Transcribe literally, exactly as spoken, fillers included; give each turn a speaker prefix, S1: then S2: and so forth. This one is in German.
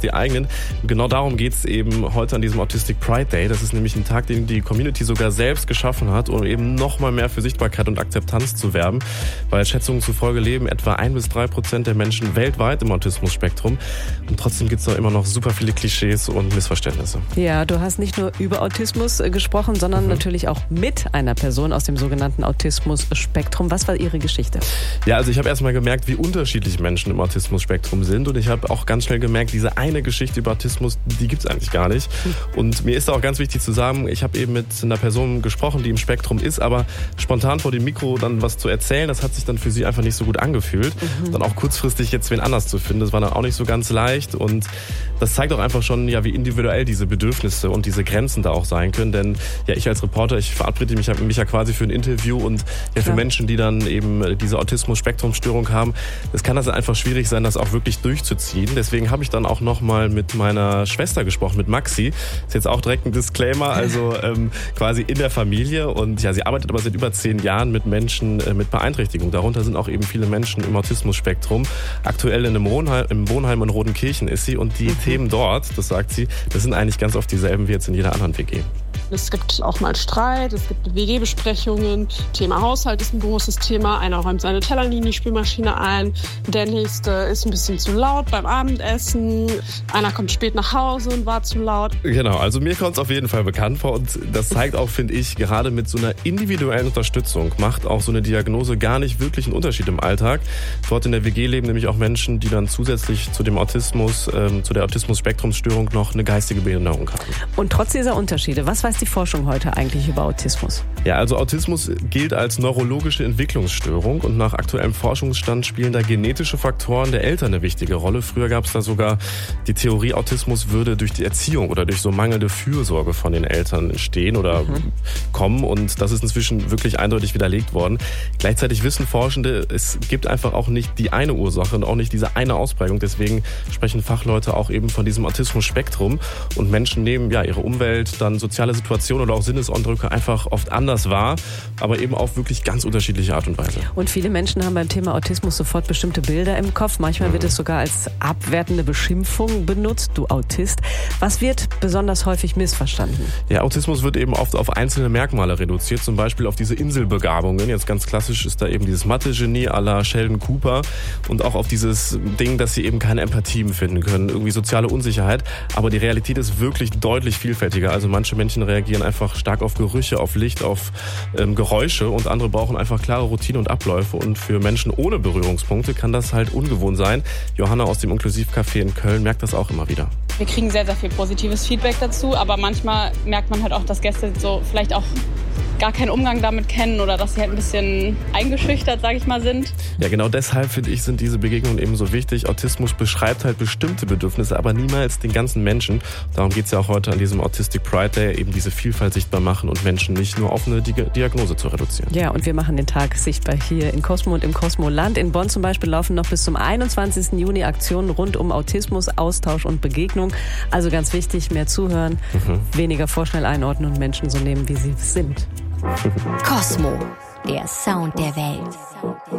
S1: die eigenen. Und genau darum geht es eben heute an diesem Autistic Pride Day. Das ist nämlich ein Tag, den die Community sogar selbst geschaffen hat, um eben noch mal mehr für Sichtbarkeit und Akzeptanz zu werben. Weil Schätzungen zufolge leben etwa ein bis drei Prozent der Menschen weltweit im Autismus-Spektrum. Und trotzdem gibt es da immer noch super viele Klischees und Missverständnisse.
S2: Ja, du hast nicht nur über Autismus gesprochen, sondern mhm. natürlich auch mit einer Person aus dem sogenannten Autismus-Spektrum. Was war ihre Geschichte?
S1: Ja, also ich habe erstmal gemerkt, wie unterschiedlich Menschen im Autismus-Spektrum sind. Und ich habe auch ganz schnell gemerkt, diese eine Geschichte über Autismus, die gibt es eigentlich gar nicht. Und mir ist auch ganz wichtig zu sagen, ich habe eben mit einer Person gesprochen, die im Spektrum ist, aber spontan vor dem Mikro dann was zu erzählen, das hat sich dann für sie einfach nicht so gut angefühlt. Mhm. Dann auch kurzfristig jetzt wen anders zu finden, das war dann auch nicht so ganz leicht. Und das zeigt auch einfach schon, ja, wie individuell diese Bedürfnisse und diese Grenzen da auch sein können. Denn ja, ich als Reporter, ich verabrede mich, mich ja quasi für ein Interview und ja, für ja. Menschen, die dann eben diese Autismus-Spektrum-Störung haben, das kann das einfach schwierig sein, das auch wirklich durchzuziehen. Deswegen habe ich dann auch nochmal mit meiner Schwester gesprochen, mit Maxi. Ist jetzt auch direkt ein Disclaimer, also ähm, quasi in der Familie. Und ja, sie arbeitet aber seit über zehn Jahren mit Menschen äh, mit Beeinträchtigung. Darunter sind auch eben viele Menschen im Autismus-Spektrum. Aktuell in einem Wohnheim, im Wohnheim in Rodenkirchen ist sie. Und die mhm. Themen dort, das sagt sie, das sind eigentlich ganz oft dieselben wie jetzt in jeder anderen W G.
S3: Es gibt auch mal Streit, es gibt W G-Besprechungen. Thema Haushalt ist ein großes Thema. Einer räumt seine Teller in die Spülmaschine ein. Der nächste ist ein bisschen zu laut beim Abendessen. Einer kommt spät nach Hause und war zu laut.
S1: Genau, also mir kommt es auf jeden Fall bekannt vor. Und das zeigt auch, finde ich, gerade mit so einer individuellen Unterstützung macht auch so eine Diagnose gar nicht wirklich einen Unterschied im Alltag. Dort in der W G leben nämlich auch Menschen, die dann zusätzlich zu dem Autismus, ähm, zu der Autismus-Spektrum-Störung noch eine geistige Behinderung haben.
S2: Und trotz dieser Unterschiede, was weiß die Forschung heute eigentlich über Autismus?
S1: Ja, also Autismus gilt als neurologische Entwicklungsstörung und nach aktuellem Forschungsstand spielen da genetische Faktoren der Eltern eine wichtige Rolle. Früher gab es da sogar die Theorie, Autismus würde durch die Erziehung oder durch so mangelnde Fürsorge von den Eltern entstehen oder mhm. kommen und das ist inzwischen wirklich eindeutig widerlegt worden. Gleichzeitig wissen Forschende, es gibt einfach auch nicht die eine Ursache und auch nicht diese eine Ausprägung. Deswegen sprechen Fachleute auch eben von diesem Autismus-Spektrum und Menschen nehmen ja ihre Umwelt, dann soziale Situationen oder auch Sinneseindrücke einfach oft anders wahr, aber eben auf wirklich ganz unterschiedliche Art und Weise.
S2: Und viele Menschen haben beim Thema Autismus sofort bestimmte Bilder im Kopf. Manchmal mhm. wird es sogar als abwertende Beschimpfung benutzt, du Autist. Was wird besonders häufig missverstanden?
S1: Ja, Autismus wird eben oft auf einzelne Merkmale reduziert, zum Beispiel auf diese Inselbegabungen. Jetzt ganz klassisch ist da eben dieses Mathe-Genie à la Sheldon Cooper und auch auf dieses Ding, dass sie eben keine Empathie empfinden können, irgendwie soziale Unsicherheit. Aber die Realität ist wirklich deutlich vielfältiger. Also manche Menschen reagieren einfach stark auf Gerüche, auf Licht, auf ähm, Geräusche und andere brauchen einfach klare Routine und Abläufe und für Menschen ohne Berührungspunkte kann das halt ungewohnt sein. Johanna aus dem Inklusivcafé in Köln merkt das auch immer wieder.
S4: Wir kriegen sehr, sehr viel positives Feedback dazu, aber manchmal merkt man halt auch, dass Gäste so vielleicht auch gar keinen Umgang damit kennen oder dass sie halt ein bisschen eingeschüchtert, sage ich mal, sind.
S1: Ja, genau deshalb, finde ich, sind diese Begegnungen eben so wichtig. Autismus beschreibt halt bestimmte Bedürfnisse, aber niemals den ganzen Menschen. Darum geht es ja auch heute an diesem Autistic Pride Day, eben diese Vielfalt sichtbar machen und Menschen nicht nur auf eine Diagnose zu reduzieren.
S2: Ja, und wir machen den Tag sichtbar hier in Cosmo und im Cosmo-Land. In Bonn zum Beispiel laufen noch bis zum einundzwanzigsten Juni Aktionen rund um Autismus, Austausch und Begegnung. Also ganz wichtig, mehr zuhören, mhm. weniger vorschnell einordnen und Menschen so nehmen, wie sie sind.
S5: Cosmo, der Sound der Welt.